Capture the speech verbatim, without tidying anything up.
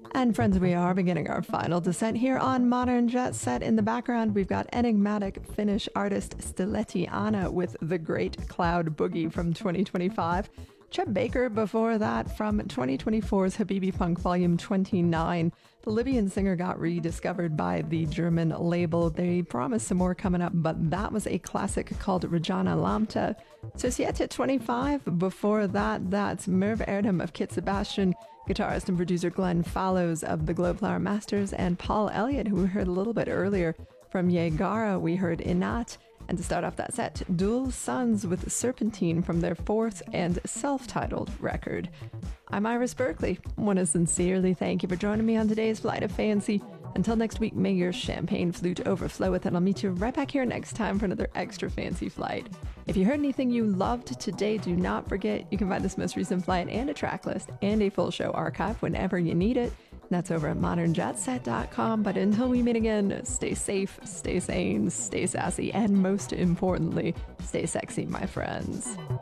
And friends, we are beginning our final descent here on Modern Jet Set. In the background, we've got enigmatic Finnish artist Stiletti Anna with The Great Cloud Boogie from twenty twenty-five. Chet Baker before that from twenty twenty-four's Habibi Funk Volume twenty-nine. The Libyan singer got rediscovered by the German label. They promised some more coming up, but that was a classic called Regina Lambda. Societe twenty-five before that, that's Merv Erdem of Kit Sebastian, guitarist and producer Glenn Fallows of the Glowflower Masters, and Paul Elliott, who we heard a little bit earlier. From Yegara, we heard Inat. And to start off that set, Dual Sons with Serpentine from their fourth and self-titled record. I'm Iris Berkeley. I want to sincerely thank you for joining me on today's Flight of Fancy. Until next week, may your champagne flute overflow with it. I'll meet you right back here next time for another extra fancy flight. If you heard anything you loved today, do not forget you can find this most recent flight and a track list and a full show archive whenever you need it. That's over at modern jet set dot com. But until we meet again, stay safe, stay sane, stay sassy, and most importantly, stay sexy, my friends.